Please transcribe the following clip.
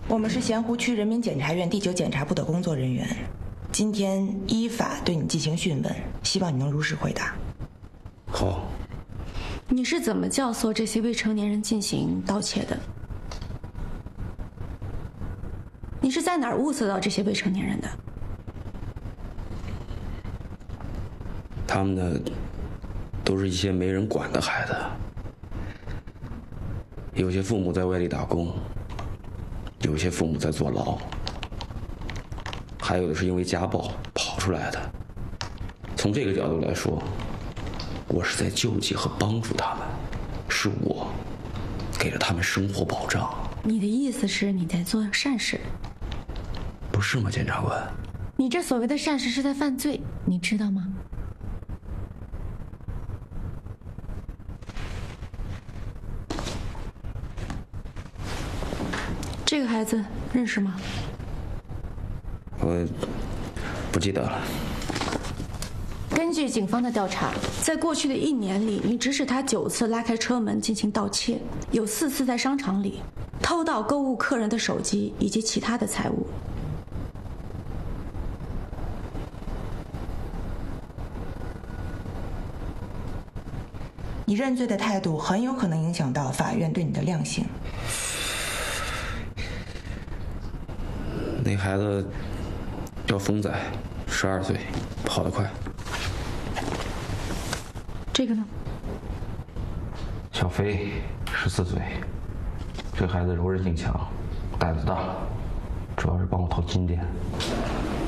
我们是咸湖区人民检察院第9检察部的工作人员，今天依法对你进行讯问，希望你能如实回答。 好。 你是怎么教唆这些未成年人进行盗窃的？你是在哪儿物色到这些未成年人的？ 他们呢，都是一些没人管的孩子，有些父母在外地打工，有些父母在坐牢，还有的是因为家暴跑出来的。从这个角度来说，我是在救济和帮助他们，是我给了他们生活保障。 你的意思是你在做善事？ 不是吗，检察官？ 你这所谓的善事是在犯罪，你知道吗？这个孩子认识吗？ 我不记得了。 根据警方的调查，在过去的1年里，你指使他9次拉开车门进行盗窃，有4次在商场里偷盗购物客人的手机以及其他的财物。 你认罪的态度很有可能影响到法院对你的量刑。 那孩子叫风仔，12岁，跑得快。 这个呢？ 小飞，14岁，这孩子柔韧性强，胆子大，主要是帮我偷金店。